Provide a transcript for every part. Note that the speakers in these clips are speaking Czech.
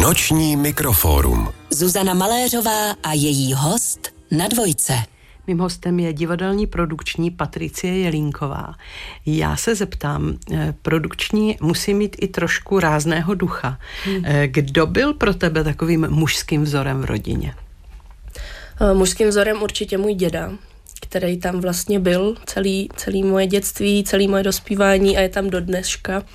Noční mikrofórum. Zuzana Maléřová a její host na Dvojce. Mým hostem je divadelní produkční Patricie Jelínková. Já se zeptám, produkční musí mít i trošku rázného ducha. Kdo byl pro tebe takovým mužským vzorem v rodině? Mužským vzorem určitě můj děda, který tam vlastně byl celý moje dětství, celý moje dospívání a je tam do dneška.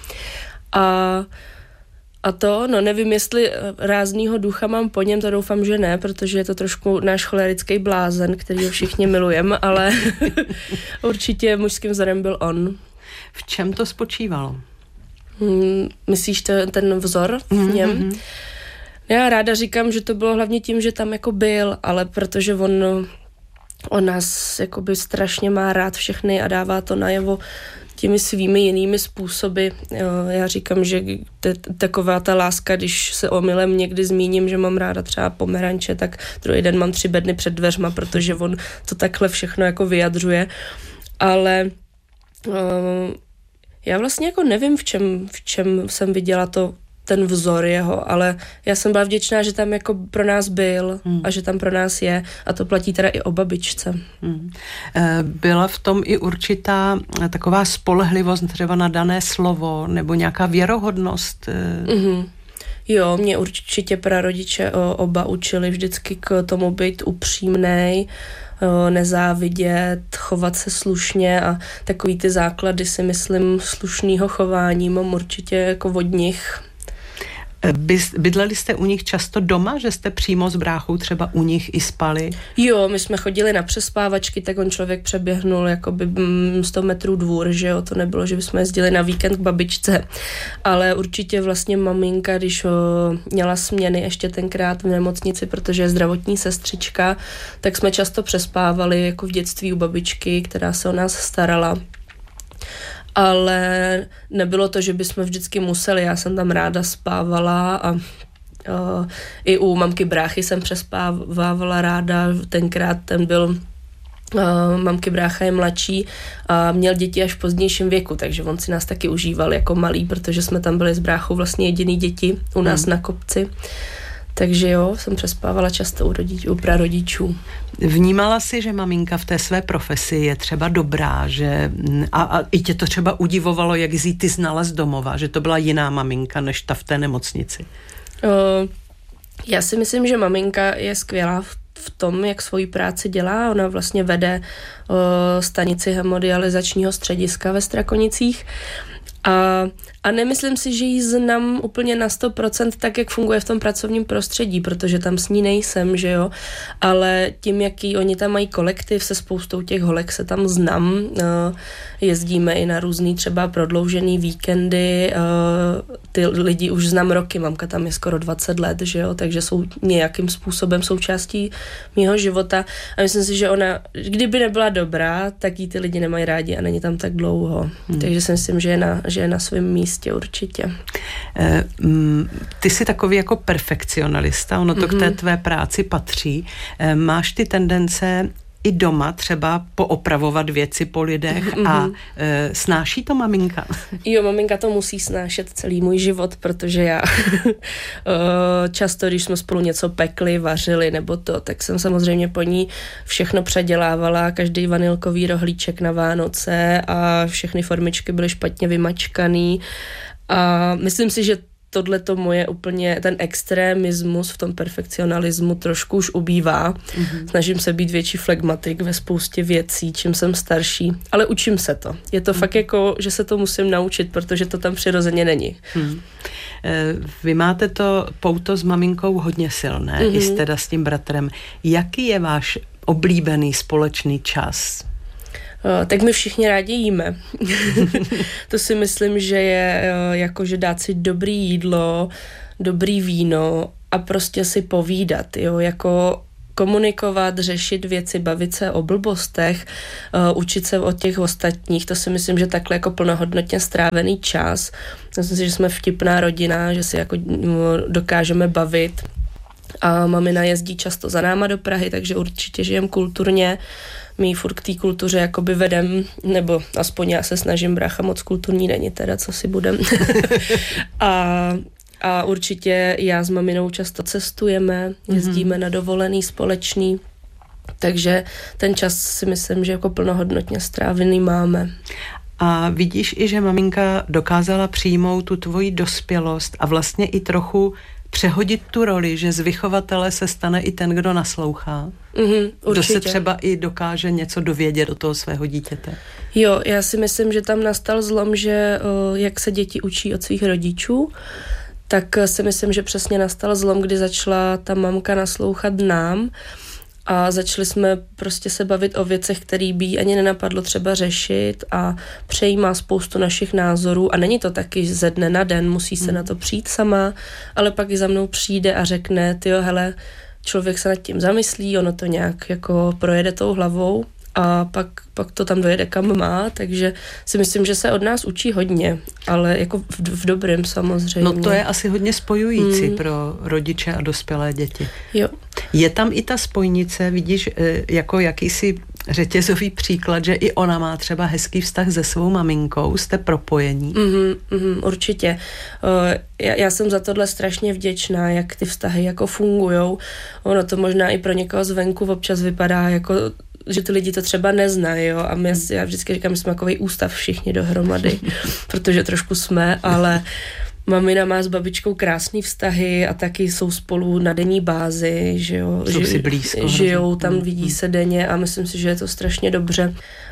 A to, nevím, jestli ráznýho ducha mám po něm, to doufám, že ne, protože je to trošku náš cholerický blázen, který ho všichni milujeme, ale určitě mužským vzorem byl on. V čem to spočívalo? Myslíš ten vzor v něm? Já ráda říkám, že to bylo hlavně tím, že tam jako byl, ale protože on nás jakoby strašně má rád všechny a dává to najevo těmi svými jinými způsoby. Já říkám, že taková ta láska, když se omylem někdy zmíním, že mám ráda třeba pomeranče, tak druhý den mám 3 bedny před dveřma, protože on to takhle všechno jako vyjadřuje. Ale já vlastně jako nevím, v čem jsem viděla ten vzor jeho, ale já jsem byla vděčná, že tam jako pro nás byl a že tam pro nás je a to platí teda i o babičce. Byla v tom i určitá taková spolehlivost třeba na dané slovo nebo nějaká věrohodnost? Jo, mě určitě prarodiče oba učili vždycky k tomu být upřímnej, nezávidět, chovat se slušně a takový ty základy si myslím slušnýho chování mám určitě jako od nich. Bydleli jste u nich často doma, že jste přímo s bráchou třeba u nich i spali? Jo, my jsme chodili na přespávačky, tak on člověk přeběhnul jakoby 100 metrů dvůr, že jo, to nebylo, že bychom jezdili na víkend k babičce, ale určitě vlastně maminka, když měla směny ještě tenkrát v nemocnici, protože je zdravotní sestřička, tak jsme často přespávali jako v dětství u babičky, která se o nás starala. Ale nebylo to, že bychom vždycky museli, já jsem tam ráda spávala a i u mamky bráchy jsem přespávala ráda, tenkrát ten byl, mamky brácha je mladší a měl děti až v pozdějším věku, takže on si nás taky užíval jako malý, protože jsme tam byli s bráchou vlastně jediný děti u nás na kopci. Takže jo, jsem přespávala často u prarodičů. Vnímala jsi, že maminka v té své profesi je třeba dobrá, že a i tě to třeba udivovalo, jak jsi ty znala z domova, že to byla jiná maminka, než ta v té nemocnici? Já si myslím, že maminka je skvělá v tom, jak svoji práci dělá. Ona vlastně vede stanici hemodializačního střediska ve Strakonicích. A nemyslím si, že ji znám úplně na 100% tak, jak funguje v tom pracovním prostředí, protože tam s ní nejsem, že jo, ale tím, jaký oni tam mají kolektiv, se spoustou těch holek se tam znám, jezdíme i na různý třeba prodloužený víkendy, ty lidi už znám roky, mamka tam je skoro 20 let, že jo, takže jsou nějakým způsobem součástí mýho života a myslím si, že ona, kdyby nebyla dobrá, tak jí ty lidi nemají rádi a není tam tak dlouho, takže si myslím, že je na svém místě určitě. Ty jsi takový jako perfekcionalista, ono to k té tvé práci patří. Máš ty tendence i doma třeba poopravovat věci po lidech a snáší to maminka? Jo, maminka to musí snášet celý můj život, protože já často, když jsme spolu něco pekli, vařili nebo to, tak jsem samozřejmě po ní všechno předělávala, každý vanilkový rohlíček na Vánoce a všechny formičky byly špatně vymačkaný a myslím si, že tohleto moje úplně, ten extrémismus v tom perfekcionalismu trošku už ubývá. Snažím se být větší flegmatik ve spoustě věcí, čím jsem starší, ale učím se to. Je to fakt jako, že se to musím naučit, protože to tam přirozeně není. Vy máte to pouto s maminkou hodně silné, i s teda s tím bratrem. Jaký je váš oblíbený společný čas? Tak my všichni rádi jíme. To si myslím, že je jakože dát si dobrý jídlo, dobrý víno a prostě si povídat, jo, jako komunikovat, řešit věci, bavit se o blbostech, učit se od těch ostatních, to si myslím, že takhle jako plnohodnotně strávený čas. Myslím si, že jsme vtipná rodina, že si jako dokážeme bavit a mamina jezdí často za náma do Prahy, takže určitě žijem kulturně. My furt k té kultuře jakoby vedem, nebo aspoň já se snažím, brácha moc kulturní není teda, co si budem. A určitě já s maminou často cestujeme, jezdíme na dovolený společný, takže ten čas si myslím, že jako plnohodnotně strávený máme. A vidíš i, že maminka dokázala přijmout tu tvoji dospělost a vlastně i trochu přehodit tu roli, že z vychovatele se stane i ten, kdo naslouchá? Kdo se třeba i dokáže něco dovědět do toho svého dítěte? Jo, já si myslím, že tam nastal zlom, že jak se děti učí od svých rodičů, tak si myslím, že přesně nastal zlom, kdy začala ta mamka naslouchat nám a začali jsme prostě se bavit o věcech, které by jí ani nenapadlo třeba řešit a přejímá spoustu našich názorů a není to taky ze dne na den, musí se na to přijít sama, ale pak i za mnou přijde a řekne, tyjo, hele, člověk se nad tím zamyslí, ono to nějak jako projede tou hlavou a pak to tam dojede kam má, takže si myslím, že se od nás učí hodně, ale jako v dobrém samozřejmě. No to je asi hodně spojující pro rodiče a dospělé děti. Jo. Je tam i ta spojnice, vidíš, jako jakýsi řetězový příklad, že i ona má třeba hezký vztah se svou maminkou, jste propojení? Určitě. Já jsem za tohle strašně vděčná, jak ty vztahy jako fungujou. Ono to možná i pro někoho zvenku občas vypadá jako že ty lidi to třeba neznají, jo, a já vždycky říkám, že jsme takový ústav všichni dohromady, protože trošku jsme, ale mamina má s babičkou krásný vztahy a taky jsou spolu na denní bázi, že jo, jsou si blízko, žijou tam, vidí se denně a myslím si, že je to strašně dobře,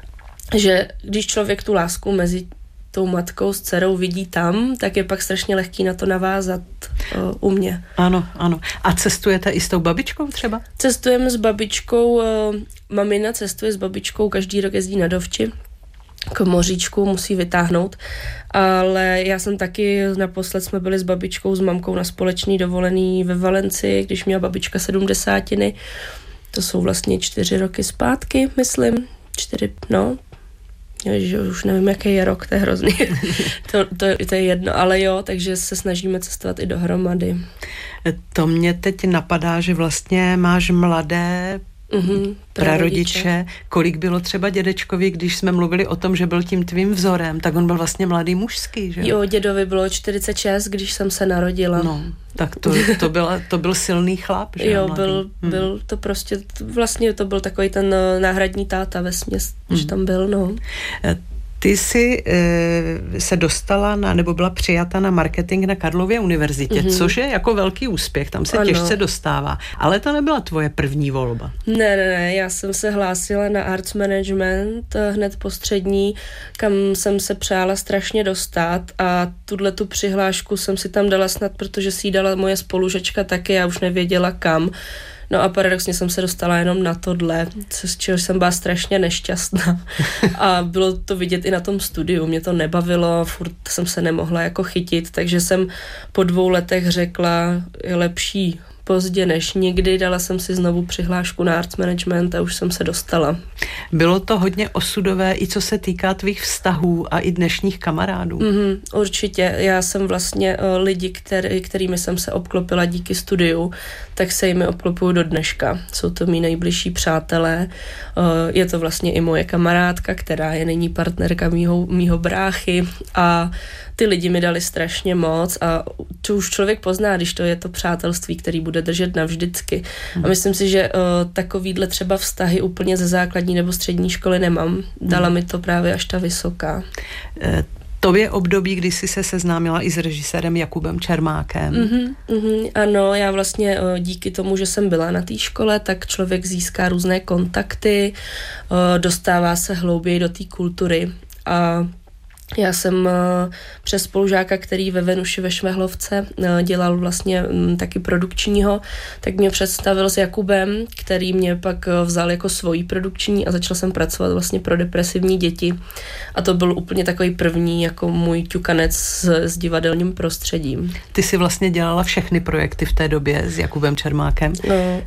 že když člověk tu lásku mezi tou matkou s dcerou vidí tam, tak je pak strašně lehký na to navázat u mě. Ano. A cestujete i s tou babičkou třeba? Cestujeme s babičkou, mamina cestuje s babičkou, každý rok jezdí na dovči, k moříčku musí vytáhnout, ale já jsem taky, naposled jsme byli s babičkou, s mamkou na společný dovolený ve Valencii, když měla babička 70, to jsou vlastně 4 roky zpátky, myslím, 4, že už nevím, jaký je rok, to je hrozný. to je jedno, ale jo, takže se snažíme cestovat i dohromady. To mě teď napadá, že vlastně máš mladé prarodiče. Kolik bylo třeba dědečkovi, když jsme mluvili o tom, že byl tím tvým vzorem, tak on byl vlastně mladý mužský, že? Jo, dědovi bylo 46, když jsem se narodila. No, tak to byl silný chlap, že? Jo, byl to prostě, vlastně to byl takový ten náhradní táta vesměs, že tam byl, no. Ty jsi se dostala nebo byla přijata na marketing na Karlově univerzitě, což je jako velký úspěch, tam se těžce dostává. Ale to nebyla tvoje první volba. Ne, já jsem se hlásila na arts management hned po střední, kam jsem se přála strašně dostat a tu přihlášku jsem si tam dala snad, protože si ji dala moje spolužečka taky, já už nevěděla kam. No a paradoxně jsem se dostala jenom na tohle, z čehož jsem byla strašně nešťastná. A bylo to vidět i na tom studiu, mě to nebavilo, furt jsem se nemohla jako chytit, takže jsem po 2 letech řekla, je lepší pozdě než nikdy, dala jsem si znovu přihlášku na arts management a už jsem se dostala. Bylo to hodně osudové, i co se týká tvých vztahů a i dnešních kamarádů? Určitě. Já jsem vlastně lidi, kterými jsem se obklopila díky studiu, tak se jimi obklopuju do dneška. Jsou to mý nejbližší přátelé. Je to vlastně i moje kamarádka, která je nyní partnerka mýho bráchy a ty lidi mi dali strašně moc a to už člověk pozná, když to je to přátelství, který bude držet navždycky. A myslím si, že takovýhle třeba vztahy úplně ze základní nebo střední školy nemám. Dala mi to právě až ta vysoká. To je období, kdy jsi se seznámila i s režisérem Jakubem Čermákem. Ano, já vlastně díky tomu, že jsem byla na té škole, tak člověk získá různé kontakty, dostává se hlouběji do té kultury a já jsem přes spolužáka, který ve Venuši ve Švehlovce dělal vlastně taky produkčního, tak mě představil s Jakubem, který mě pak vzal jako svojí produkční a začal jsem pracovat vlastně pro depresivní děti. A to byl úplně takový první jako můj ťukanec s divadelním prostředím. Ty jsi vlastně dělala všechny projekty v té době s Jakubem Čermákem. No,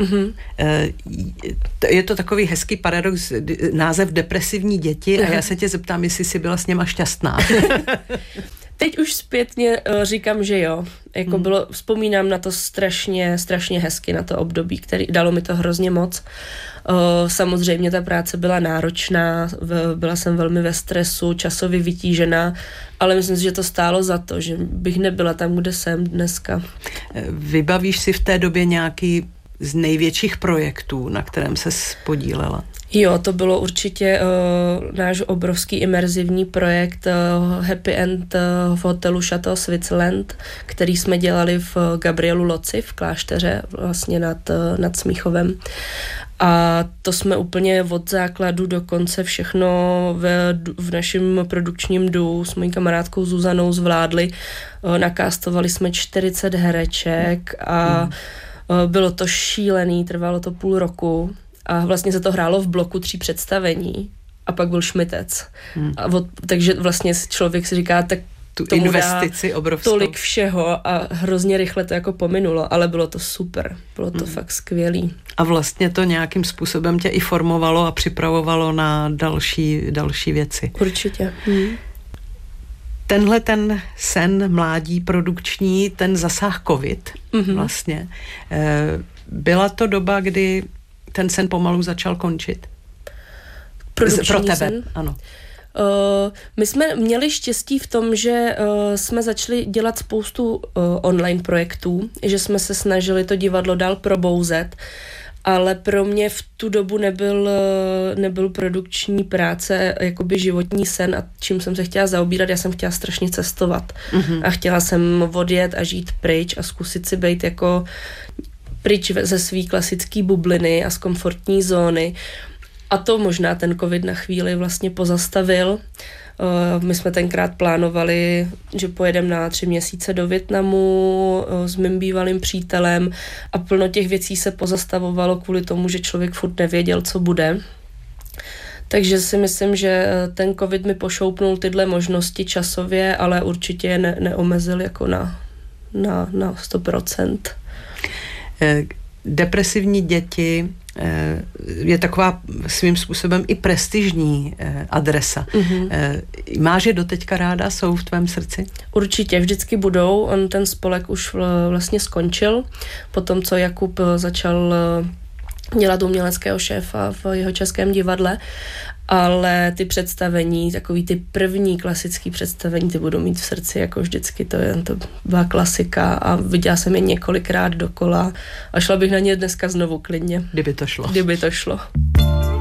Je to takový hezký paradox, název depresivní děti a já se tě zeptám, jestli jsi byla s něma šťastná. Teď už zpětně říkám, že jo. Jako vzpomínám na to strašně hezky, na to období, který dalo mi to hrozně moc. Samozřejmě ta práce byla náročná, byla jsem velmi ve stresu, časově vytížená, ale myslím si, že to stálo za to, že bych nebyla tam, kde jsem dneska. Vybavíš si v té době nějaký z největších projektů, na kterém se podílela? Jo, to bylo určitě náš obrovský imerzivní projekt Happy End v hotelu Chateau Switzerland, který jsme dělali v Gabrielu Loci v klášteře vlastně nad Smíchovem. A to jsme úplně od základu do konce všechno v našem produkčním duu s mojí kamarádkou Zuzanou zvládli. Nakástovali jsme 40 hereček a bylo to šílený, trvalo to půl roku. A vlastně se to hrálo v bloku 3 představení a pak byl šmitec. Takže vlastně člověk si říká, tak tu investici obrovskou. Tolik všeho a hrozně rychle to jako pominulo, ale bylo to super. Bylo to fakt skvělý. A vlastně to nějakým způsobem tě i formovalo a připravovalo na další věci. Určitě. Tenhle ten sen mládí produkční, ten zasáh covid vlastně. Byla to doba, kdy ten sen pomalu začal končit? Pro tebe, sen? Ano. My jsme měli štěstí v tom, že jsme začali dělat spoustu online projektů, že jsme se snažili to divadlo dál probouzet, ale pro mě v tu dobu nebyl produkční práce jakoby životní sen a čím jsem se chtěla zaobírat, já jsem chtěla strašně cestovat a chtěla jsem odjet a žít pryč a zkusit si být jako pryč ze svý klasický bubliny a z komfortní zóny. A to možná ten covid na chvíli vlastně pozastavil. My jsme tenkrát plánovali, že pojedeme na 3 měsíce do Vietnamu s mým bývalým přítelem a plno těch věcí se pozastavovalo kvůli tomu, že člověk furt nevěděl, co bude. Takže si myslím, že ten covid mi pošoupnul tyhle možnosti časově, ale určitě je neomezil jako na 100%. Depresivní děti je taková svým způsobem i prestižní adresa. Máš je doteďka ráda? Jsou v tvém srdci? Určitě, vždycky budou. Ten spolek už vlastně skončil. Potom, co Jakub začal dělat uměleckého šéfa v Jihočeském divadle, ale ty představení, takový ty první klasický představení, ty budu mít v srdci jako vždycky, to byla klasika a viděla jsem je několikrát dokola a šla bych na ně dneska znovu klidně. Kdyby to šlo.